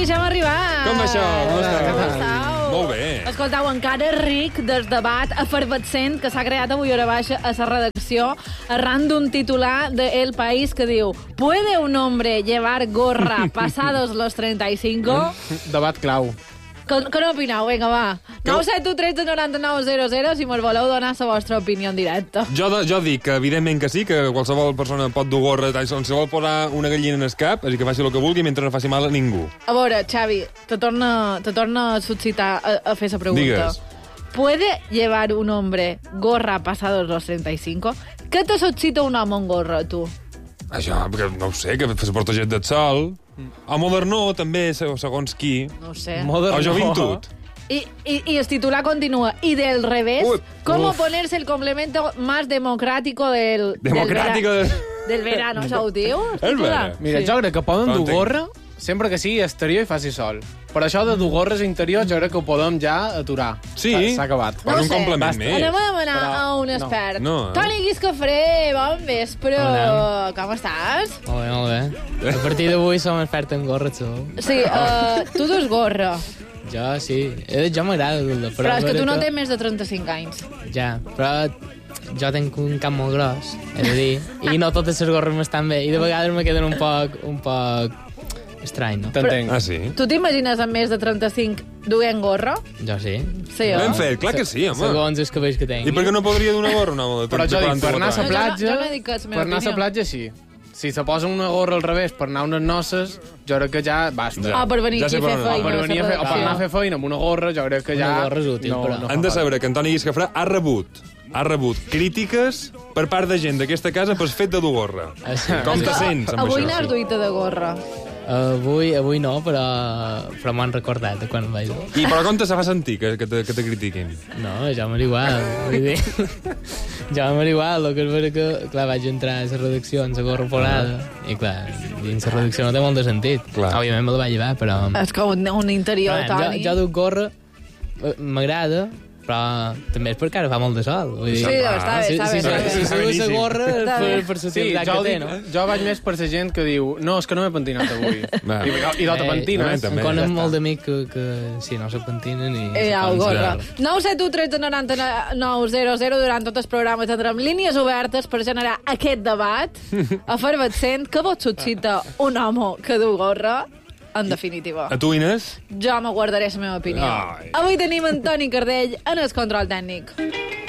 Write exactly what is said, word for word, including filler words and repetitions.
deixem arribar. Com va això? Com estàu? Com estàu? Molt bé. Escoltau, encara ric del debat efervescent que s'ha creat avui hora baixa a la redacció arran d'un titular de El País que diu ¿Puede un hombre llevar gorra pasados los treinta y cinco? Debat clau. Què n'opineu? Vinga, va. nou set u tretze noranta-nou zero zero si mos voleu donar la vostra opinió en directe. Jo, de, jo dic que, evidentment que sí, que qualsevol persona pot dur gorra, si se vol posar una gallina en el cap, així que faci el que vulgui mentre no faci mal a ningú. A veure, Xavi, te torna, te torna a suscitar a, a fer la pregunta. Digues. ¿Puede llevar un hombre gorra pasados los treinta y cinco? Què te suscita un home amb gorra, tu? Això, perquè no ho sé, que se protegeix del sol. A modernó, també, segons qui. No ho sé. O joventut. Y, y, y el titular continúa. Y del revés, Uy, ¿cómo uf. ponerse el complemento más democrático del, Democrático del, del... vera, del verano? Això ho diu? el És titular? vera. Mira, Sí. jo crec que poden dur Entenc. gorra sempre que sigui exterior i faci sol. Per això de dur gorres interiors jo crec que ho podem ja aturar. Sí. S'ha- S'ha acabat. Per un complement Basta. més. Anem a demanar Però a un no. expert. No, eh? Toni Guiscafré, bon vespre. Hola. Com estàs? Molt bé, molt bé. A partir d'avui som expert en gorres, sou. Sí, uh, tu dus gorra. Jo, sí. Eh, Jo m'agrada dur-la, però... Però és que tu no crec tens més de trenta-cinc anys. Ja, però jo tinc un cap molt gros, he de dir, i no totes les gorres m'estan bé, i de vegades me queden un poc, un poc estrany, no? T'entenc. Ah, sí? Tu t'imagines amb més de trenta-cinc duent gorra? Jo sí. Sí, Ben oi? fet, clar que sí, home. Segons els cabells que tinc. I per què no podria donar gorra un home de Però jo dic, per anar a la No, jo no- platja... jo no dic que és la meva per anar a la opinió. platja, sí. Si se posa una gorra al revés per anar a unes noces, jo crec que ja basta. Ja. O per venir Ja aquí sé a per fer on O anar. feina. per, venir a fer, o per anar a Sí. fer feina amb una gorra, jo crec que ja... Una gorra és útil, no, però. no Han de fa saber que Antoni Guiscafré ha rebut ha rebut crítiques per part de gent d'aquesta casa per fet de dur gorra. Ah, sí. Com te sents amb Avui això? n'has duita de gorra. Avui, avui no, però, però m'han recordat de quan em vaig dur. I però com te se fa sentir que, que, te, que te critiquin? No, ja m'era igual. Vull dir, ja m'era igual. El que és vera que, clar, vaig entrar a la redacció amb la gorra forada. I, clar, dins la redacció no té molt de sentit. Clar. Òbviament me la vaig llevar, però... És com un, un interior, Clar, Toni. jo, jo duc gorra, eh, m'agrada, però també és perquè ara fa molt de sol. Vull dir, Sí, està bé, si, està bé, si, està bé. si, si, si duc la gorra és Està per, bé. per la Sí, utilitat jo, que té, dic, no? jo vaig més per la gent que diu no, és que no m'he pentinat avui. Va. I, i no te Eh, pentines. també, Em ja conec està. molt d'amics que, que sí, no se pentinen i... Eh, se au, posen gorra. la gorra. nou set u tretze noranta-nou zero zero durant tot el programa tindrem línies obertes per generar aquest debat efervescent que vos suscita un home que du gorra, en definitiva. A tu, Inés? Jo me guardaré la meva opinió. Ai. Avui tenim en Toni Cardell en el control tècnic.